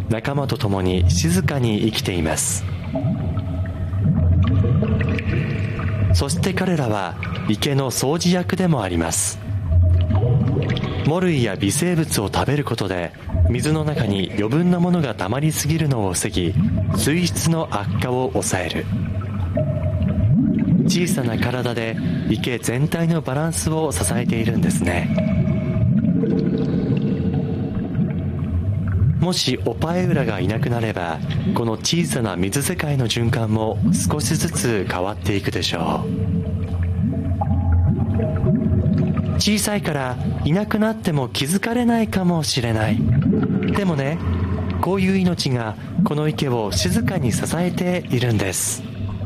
仲間と共に静かに生きています。そして彼らは池の掃除役でもあります。藻類や微生物を食べることで水の中に余分なものが溜まりすぎるのを防ぎ、水質の悪化を抑える。小さな体で池全体のバランスを支えているんですね。もしオパエウラがいなくなれば、この小さな水世界の循環も少しずつ変わっていくでしょう。小さいからいなくなっても気づかれないかもしれない。でもね、こういう命がこの池を静かに支えているんです。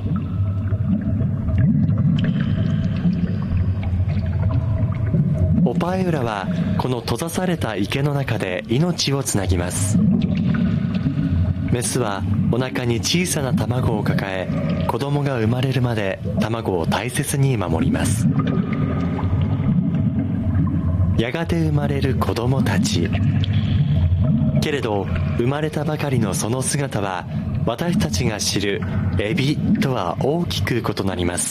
オパエウラはこの閉ざされた池の中で命をつなぎます。メスはお腹に小さな卵を抱え、子供が生まれるまで卵を大切に守ります。やがて生まれる子供たち。けれど生まれたばかりのその姿は私たちが知るエビとは大きく異なります。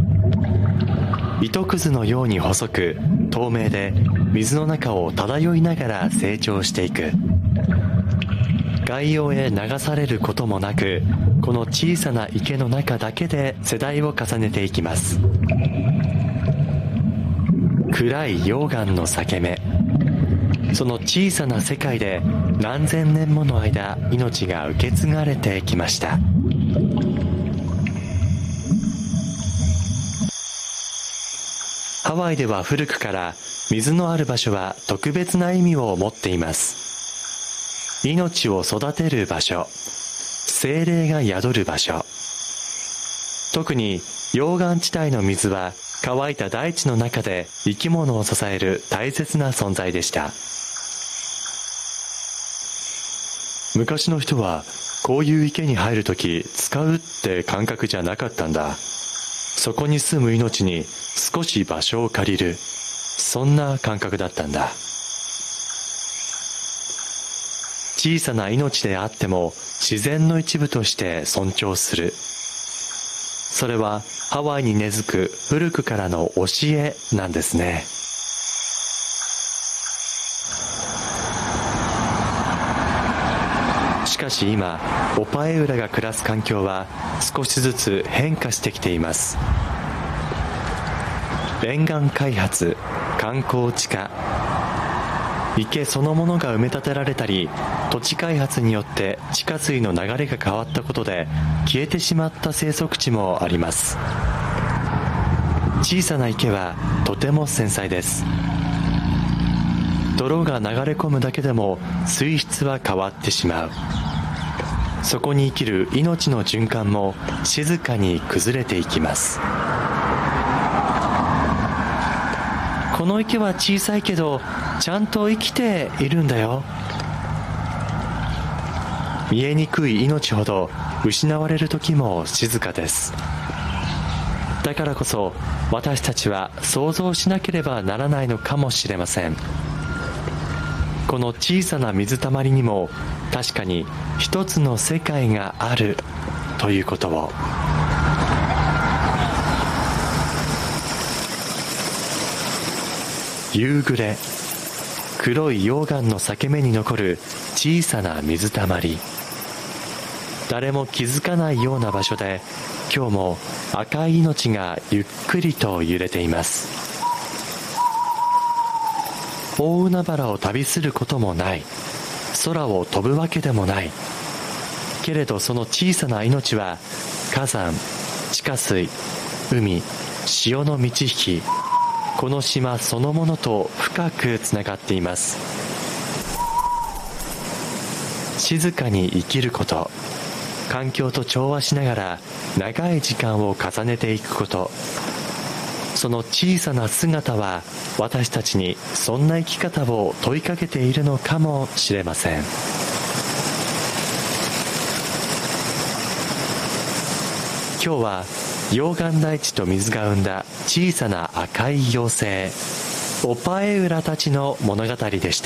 糸くずのように細く透明で、水の中を漂いながら成長していく。外洋へ流されることもなく、この小さな池の中だけで世代を重ねていきます。暗い溶岩の裂け目、その小さな世界で何千年もの間命が受け継がれてきました。ハワイでは古くから水のある場所は特別な意味を持っています。命を育てる場所、精霊が宿る場所。特に溶岩地帯の水は乾いた大地の中で生き物を支える大切な存在でした。昔の人はこういう池に入るとき使うって感覚じゃなかったんだ。そこに住む命に少し場所を借りる、そんな感覚だったんだ。小さな命であっても自然の一部として尊重する。それはハワイに根付く古くからの教えなんですね。しかし今、オパエウラが暮らす環境は少しずつ変化してきています。沿岸開発、観光地化、池そのものが埋め立てられたり、土地開発によって地下水の流れが変わったことで消えてしまった生息地もあります。小さな池はとても繊細です。泥が流れ込むだけでも水質は変わってしまう。そこに生きる命の循環も静かに崩れていきます。この池は小さいけどちゃんと生きているんだよ。見えにくい命ほど失われる時も静かです。だからこそ私たちは想像しなければならないのかもしれません。この小さな水たまりにも確かに一つの世界があるということを。夕暮れ、黒い溶岩の裂け目に残る小さな水たまり。誰も気づかないような場所で今日も赤い命がゆっくりと揺れています。大海原を旅することもない、空を飛ぶわけでもない。けれどその小さな命は火山、地下水、海、潮の満ち引き、この島そのものと深くつながっています。静かに生きること、環境と調和しながら長い時間を重ねていくこと、その小さな姿は私たちにそんな生き方を問いかけているのかもしれません。今日は溶岩大地と水が生んだ小さな赤い妖精、オパエウラたちの物語でした。